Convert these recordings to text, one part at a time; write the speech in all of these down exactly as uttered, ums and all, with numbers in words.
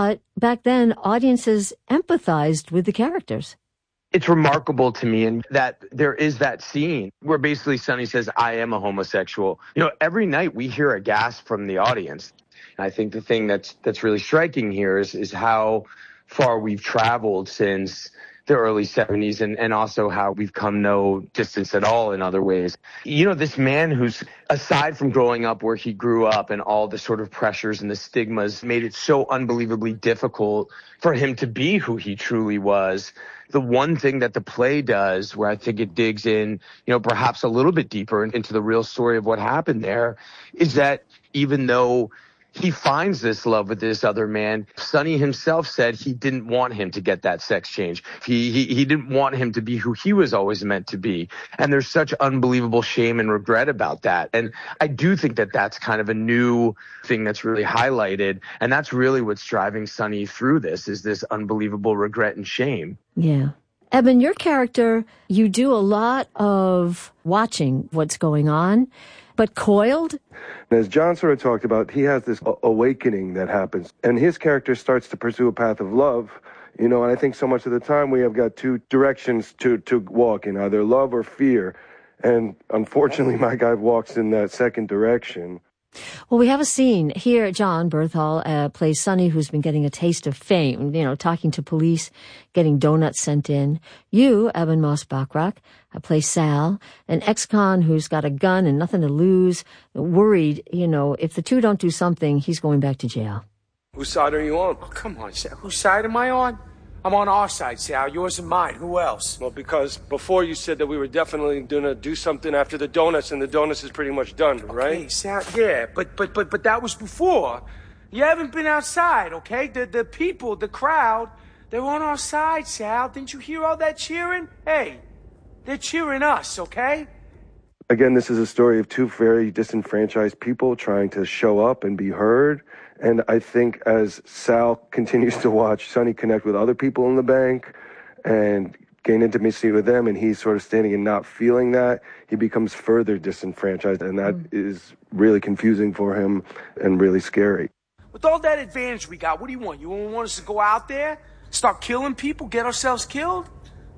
but back then audiences empathized with the characters. It's remarkable to me and that there is that scene where basically Sonny says, I am a homosexual. You know, every night we hear a gasp from the audience. And I think the thing that's that's really striking here is, is how far we've traveled since the early seventies and, and also how we've come no distance at all in other ways. You know, this man who's, aside from growing up where he grew up and all the sort of pressures and the stigmas made it so unbelievably difficult for him to be who he truly was. The one thing that the play does, where I think it digs in, you know, perhaps a little bit deeper into the real story of what happened there, is that even though he finds this love with this other man, Sonny himself said he didn't want him to get that sex change. He, he he didn't want him to be who he was always meant to be. And there's such unbelievable shame and regret about that. And I do think that that's kind of a new thing that's really highlighted. And that's really what's driving Sonny through this, is this unbelievable regret and shame. Yeah. Eben, your character, you do a lot of watching what's going on, but coiled? As John sort of talked about, he has this awakening that happens, and his character starts to pursue a path of love, you know, and I think so much of the time we have got two directions to, to walk in, either love or fear, and unfortunately my guy walks in that second direction. Well, we have a scene here. John Berthal uh, plays Sonny, who's been getting a taste of fame, you know, talking to police, getting donuts sent in. You, Eben Moss-Bachrach, uh, play Sal, an ex-con who's got a gun and nothing to lose, worried, you know, if the two don't do something, he's going back to jail. Whose side are you on? Oh, come on, Sal. Whose side am I on? I'm on our side, Sal. Yours and mine. Who else? Well, because before you said that we were definitely going to do something after the donuts, and the donuts is pretty much done, right? Okay, Sal, yeah, but but but but that was before. You haven't been outside, okay? The the people, the crowd, they're on our side, Sal. Didn't you hear all that cheering? Hey, they're cheering us, okay? Again, this is a story of two very disenfranchised people trying to show up and be heard. And I think as Sal continues to watch Sonny connect with other people in the bank and gain intimacy with them, and he's sort of standing and not feeling that, he becomes further disenfranchised. And that mm. is really confusing for him and really scary. With all that advantage we got, what do you want? You want us to go out there, start killing people, get ourselves killed?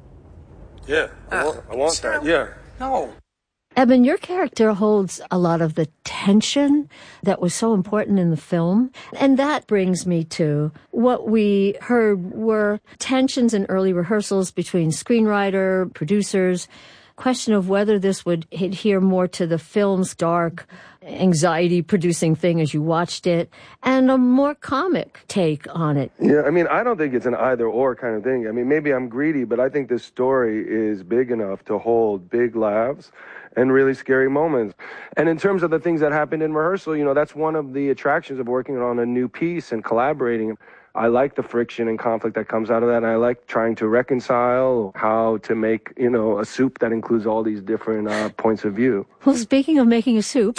Yeah, I want, I want that, yeah. No. Eben, your character holds a lot of the tension that was so important in the film. And that brings me to what we heard were tensions in early rehearsals between screenwriter, producers, question of whether this would adhere more to the film's dark, anxiety-producing thing as you watched it, and a more comic take on it. Yeah, I mean, I don't think it's an either-or kind of thing. I mean, maybe I'm greedy, but I think this story is big enough to hold big laughs and really scary moments. And in terms of the things that happened in rehearsal, you know, that's one of the attractions of working on a new piece and collaborating. I like the friction and conflict that comes out of that, and I like trying to reconcile how to make, you know, a soup that includes all these different uh, points of view. Well, speaking of making a soup,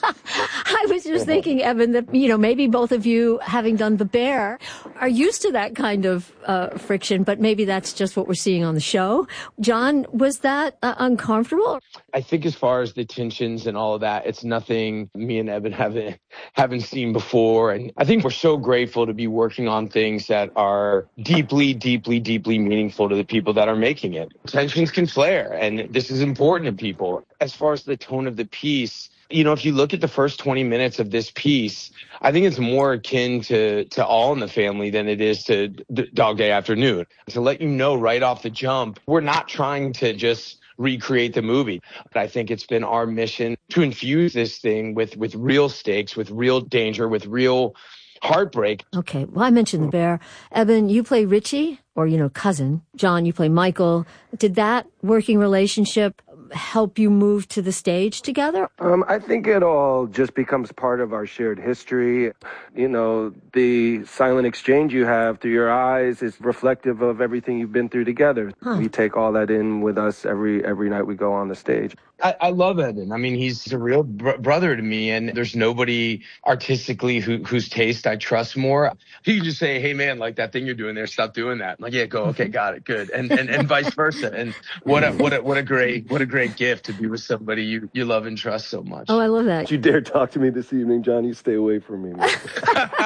I was just thinking, Eben, that, you know, maybe both of you, having done The Bear, are used to that kind of uh, friction, but maybe that's just what we're seeing on the show. John, was that uh, uncomfortable? I think as far as the tensions and all of that, it's nothing me and Eben haven't, haven't seen before. And I think we're so grateful to be working on things that are deeply, deeply, deeply meaningful to the people that are making it. Tensions can flare, and this is important to people. As far as the tone of the piece, you know, if you look at the first twenty minutes of this piece, I think it's more akin to, to All in the Family than it is to D- Dog Day Afternoon. To let you know right off the jump, we're not trying to just recreate the movie. But I think it's been our mission to infuse this thing with, with real stakes, with real danger, with real heartbreak. Okay, well, I mentioned The Bear. Eben, you play Richie, or, you know, cousin. John, you play Michael. Did that working relationship help you move to the stage together? Um, I think it all just becomes part of our shared history. You know, the silent exchange you have through your eyes is reflective of everything you've been through together. Huh. We take all that in with us every every night we go on the stage. I, I love Eben. I mean, he's a real br- brother to me, and there's nobody artistically who, whose taste I trust more. He can just say, hey, man, like that thing you're doing there, stop doing that. I'm like, yeah, go. Okay, got it. Good. And and, and vice versa. And what a, what a, what a great, what a great gift to be with somebody you, you love and trust so much. Oh, I love that. Don't you dare talk to me this evening, Johnny. Stay away from me, man.